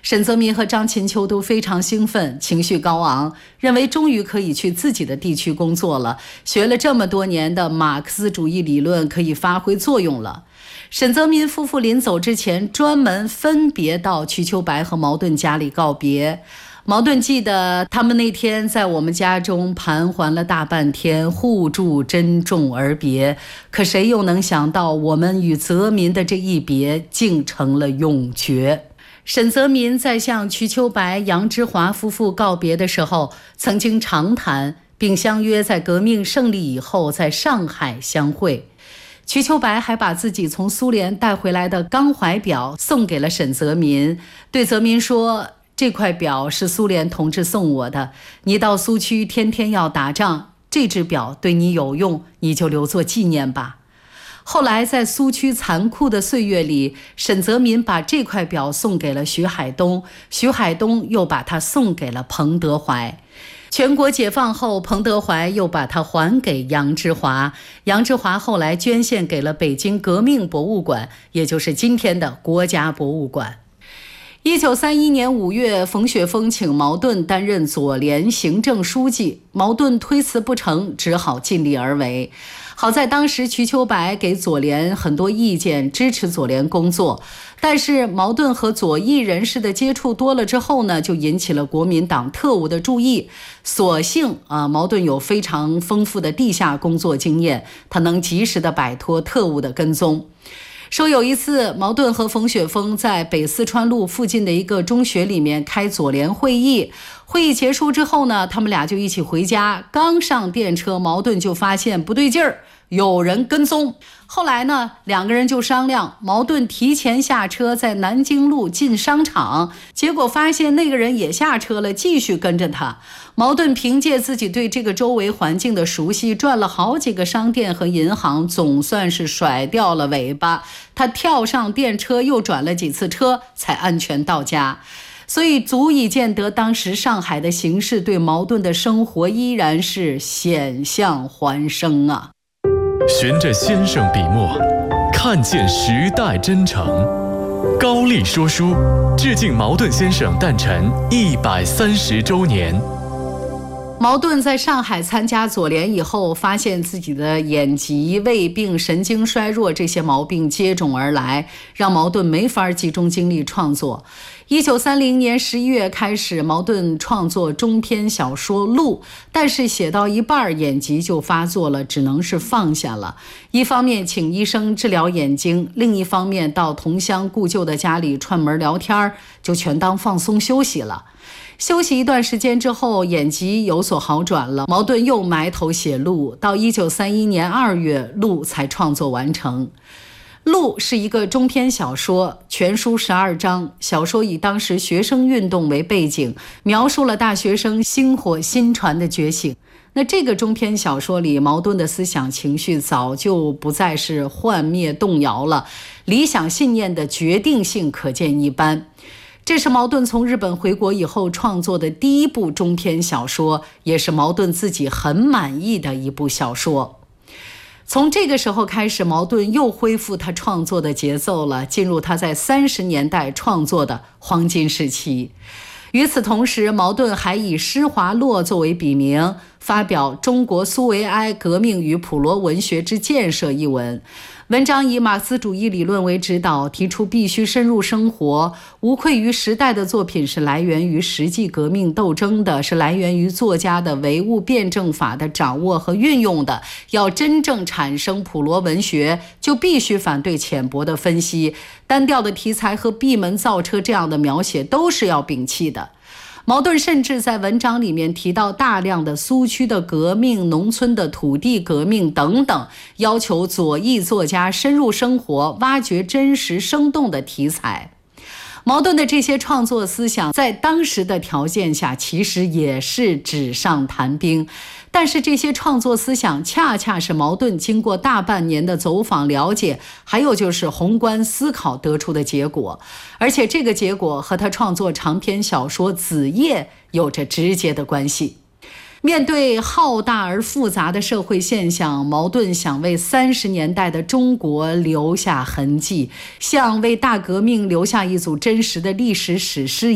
沈泽民和张琴秋都非常兴奋，情绪高昂，认为终于可以去自己的地区工作了，学了这么多年的马克思主义理论可以发挥作用了。沈泽民夫妇临走之前，专门分别到瞿秋白和茅盾家里告别。茅盾记得他们那天在我们家中盘桓了大半天，互助珍重而别，可谁又能想到我们与泽民的这一别竟成了永诀。沈泽民在向瞿秋白、杨之华夫妇告别的时候，曾经长谈，并相约在革命胜利以后在上海相会。瞿秋白还把自己从苏联带回来的钢怀表送给了沈泽民，对泽民说，这块表是苏联同志送我的，你到苏区天天要打仗，这只表对你有用，你就留作纪念吧。后来在苏区残酷的岁月里，沈泽民把这块表送给了徐海东，徐海东又把它送给了彭德怀。全国解放后，彭德怀又把它还给杨之华，杨之华后来捐献给了北京革命博物馆，也就是今天的国家博物馆。1931年5月，冯雪峰请茅盾担任左联行政书记，茅盾推辞不成，只好尽力而为。好在当时瞿秋白给左联很多意见，支持左联工作，但是茅盾和左翼人士的接触多了之后呢，就引起了国民党特务的注意。所幸茅盾有非常丰富的地下工作经验，他能及时的摆脱特务的跟踪。说有一次，茅盾和冯雪峰在北四川路附近的一个中学里面开左联会议。会议结束之后呢，他们俩就一起回家。刚上电车，茅盾就发现不对劲儿，有人跟踪。后来呢，两个人就商量，茅盾提前下车，在南京路进商场，结果发现那个人也下车了，继续跟着他。茅盾凭借自己对这个周围环境的熟悉，转了好几个商店和银行，总算是甩掉了尾巴。他跳上电车，又转了几次车，才安全到家。所以足以见得当时上海的形势对茅盾的生活依然是险象环生啊。 循着先生笔墨，看见时代真诚。高丽说书致敬茅盾先生诞辰130周年。 茅盾在上海参加左联以后，发现自己的眼疾、胃病、神经衰弱这些毛病接踵而来，让茅盾没法集中精力创作。1930年11月开始，茅盾创作中篇小说《鹿》，但是写到一半眼疾就发作了，只能是放下了。一方面请医生治疗眼睛，另一方面到同乡故旧的家里串门聊天，就全当放松休息了。休息一段时间之后，眼疾有所好转了，茅盾又埋头写《鹿》，到1931年2月，《鹿》才创作完成。《鹿》是一个中篇小说，全书12章。小说以当时学生运动为背景，描述了大学生薪火新传的觉醒。那这个中篇小说里，茅盾的思想情绪早就不再是幻灭动摇了，理想信念的决定性可见一斑。这是茅盾从日本回国以后创作的第一部中篇小说，也是茅盾自己很满意的一部小说。从这个时候开始，茅盾又恢复他创作的节奏了，进入他在30年代创作的黄金时期。与此同时，茅盾还以施华洛作为笔名，发表《中国苏维埃革命与普罗文学之建设》一文。文章以马克思主义理论为指导，提出必须深入生活，无愧于时代的作品是来源于实际革命斗争的，是来源于作家的唯物辩证法的掌握和运用的。要真正产生普罗文学，就必须反对浅薄的分析，单调的题材和闭门造车这样的描写都是要摒弃的。茅盾甚至在文章里面提到大量的苏区的革命、农村的土地革命等等，要求左翼作家深入生活，挖掘真实生动的题材。茅盾的这些创作思想在当时的条件下其实也是纸上谈兵，但是这些创作思想恰恰是茅盾经过大半年的走访了解，还有就是宏观思考得出的结果，而且这个结果和他创作长篇小说《子夜》有着直接的关系。面对浩大而复杂的社会现象，茅盾想为30年代的中国留下痕迹，像为大革命留下一组真实的历史史诗